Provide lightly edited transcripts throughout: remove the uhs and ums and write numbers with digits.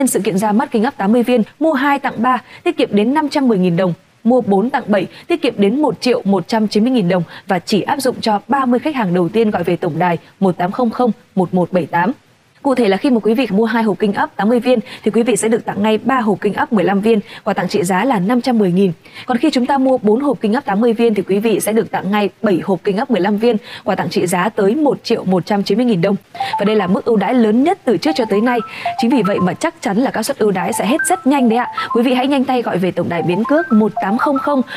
Sự kiện ra mắt kính áp 80 viên, mua 2 tặng 3, tiết kiệm đến 510.000 đồng. Mua 4 tặng 7, tiết kiệm đến 1.190.000 đồng và chỉ áp dụng cho 30 khách hàng đầu tiên gọi về tổng đài 1800 1178. Cụ thể là khi mà quý vị mua 2 hộp kinh áp 80 viên thì quý vị sẽ được tặng ngay 3 hộp kinh áp 15 viên, quà tặng trị giá là 510.000. Còn khi chúng ta mua 4 hộp kinh áp 80 viên thì quý vị sẽ được tặng ngay 7 hộp kinh áp 15 viên, quà tặng trị giá tới 1.190.000 đồng. Và đây là mức ưu đãi lớn nhất từ trước cho tới nay. Chính vì vậy mà chắc chắn là các suất ưu đãi sẽ hết rất nhanh đấy ạ. Quý vị hãy nhanh tay gọi về tổng đài Bến Cước 1800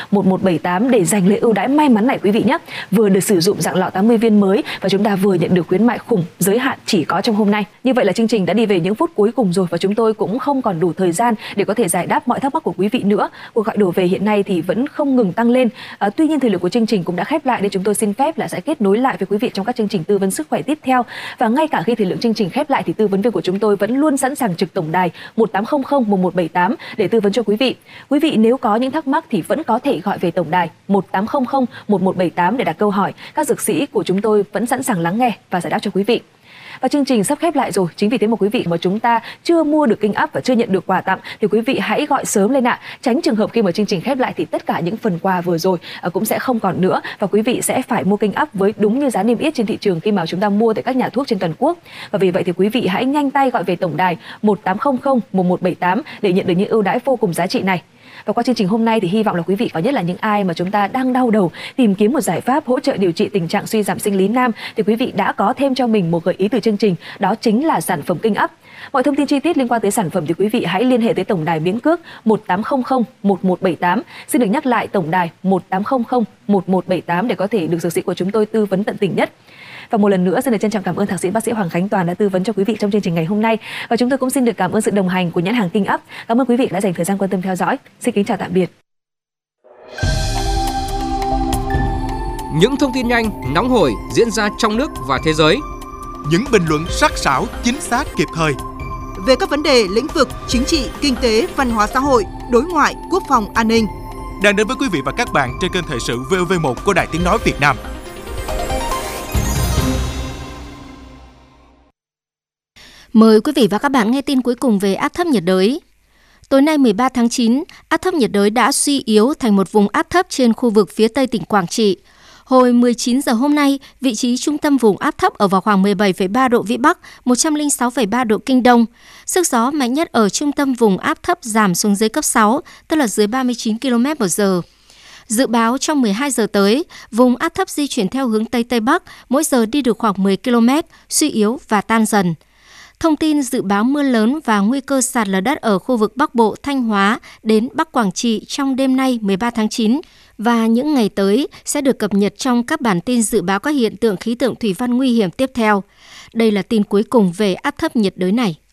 1178 để giành lấy ưu đãi may mắn này quý vị nhé. Vừa được sử dụng dạng lọ 80 viên mới và chúng ta vừa nhận được khuyến mại khủng giới hạn chỉ có trong hôm nay. Như vậy là chương trình đã đi về những phút cuối cùng rồi và chúng tôi cũng không còn đủ thời gian để có thể giải đáp mọi thắc mắc của quý vị nữa. Cuộc gọi đổ về hiện nay thì vẫn không ngừng tăng lên. Tuy nhiên thời lượng của chương trình cũng đã khép lại nên chúng tôi xin phép là sẽ kết nối lại với quý vị trong các chương trình tư vấn sức khỏe tiếp theo. Và ngay cả khi thời lượng chương trình khép lại thì tư vấn viên của chúng tôi vẫn luôn sẵn sàng trực tổng đài 1800 1178 để tư vấn cho quý vị. Quý vị nếu có những thắc mắc thì vẫn có thể gọi về tổng đài 1800 1178 để đặt câu hỏi. Các dược sĩ của chúng tôi vẫn sẵn sàng lắng nghe và giải đáp cho quý vị. Và chương trình sắp khép lại rồi, chính vì thế mà quý vị mà chúng ta chưa mua được kinh áp và chưa nhận được quà tặng thì quý vị hãy gọi sớm lên ạ. Tránh trường hợp khi mà chương trình khép lại thì tất cả những phần quà vừa rồi cũng sẽ không còn nữa và quý vị sẽ phải mua kinh áp với đúng như giá niêm yết trên thị trường khi mà chúng ta mua tại các nhà thuốc trên toàn quốc. Và vì vậy thì quý vị hãy nhanh tay gọi về tổng đài 1800 1178 để nhận được những ưu đãi vô cùng giá trị này. Và qua chương trình hôm nay thì hy vọng là quý vị có nhất là những ai mà chúng ta đang đau đầu tìm kiếm một giải pháp hỗ trợ điều trị tình trạng suy giảm sinh lý nam thì quý vị đã có thêm cho mình một gợi ý từ chương trình, đó chính là sản phẩm kinh áp. Mọi thông tin chi tiết liên quan tới sản phẩm thì quý vị hãy liên hệ tới tổng đài Bến Cước 1800 1178. Xin được nhắc lại tổng đài 1800 1178 để có thể được dược sĩ của chúng tôi tư vấn tận tình nhất. Và một lần nữa xin được trân trọng cảm ơn thạc sĩ bác sĩ Hoàng Khánh Toàn đã tư vấn cho quý vị trong chương trình ngày hôm nay. Và chúng tôi cũng xin được cảm ơn sự đồng hành của nhãn hàng Kinh Up. Cảm ơn quý vị đã dành thời gian quan tâm theo dõi. Xin kính chào tạm biệt. Những thông tin nhanh, nóng hổi diễn ra trong nước và thế giới. Những bình luận sắc sảo, chính xác, kịp thời. Về các vấn đề lĩnh vực chính trị, kinh tế, văn hóa xã hội, đối ngoại, quốc phòng, an ninh. Đang đến với quý vị và các bạn trên kênh Thời sự VOV1 của Đài Tiếng nói Việt Nam. Mời quý vị và các bạn nghe tin cuối cùng về áp thấp nhiệt đới. Tối nay 13 tháng 9, áp thấp nhiệt đới đã suy yếu thành một vùng áp thấp trên khu vực phía tây tỉnh Quảng Trị. Hồi 19 giờ hôm nay, vị trí trung tâm vùng áp thấp ở vào khoảng 17,3 độ Vĩ Bắc, 106,3 độ Kinh Đông. Sức gió mạnh nhất ở trung tâm vùng áp thấp giảm xuống dưới cấp 6, tức là dưới 39 km/h. Dự báo trong 12 giờ tới, vùng áp thấp di chuyển theo hướng Tây Tây Bắc, mỗi giờ đi được khoảng 10 km, suy yếu và tan dần. Thông tin dự báo mưa lớn và nguy cơ sạt lở đất ở khu vực Bắc Bộ, Thanh Hóa đến Bắc Quảng Trị trong đêm nay 13 tháng 9 và những ngày tới sẽ được cập nhật trong các bản tin dự báo các hiện tượng khí tượng thủy văn nguy hiểm tiếp theo. Đây là tin cuối cùng về áp thấp nhiệt đới này.